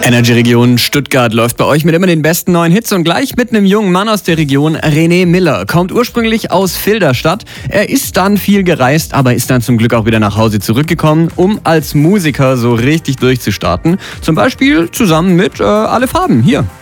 Energy Region Stuttgart läuft bei euch mit immer den besten neuen Hits und gleich mit einem jungen Mann aus der Region, René Miller. Kommt ursprünglich aus Filderstadt. Er ist dann viel gereist, aber ist dann zum Glück auch wieder nach Hause zurückgekommen, um als Musiker so richtig durchzustarten. Zum Beispiel zusammen mit Alle Farben. Hier.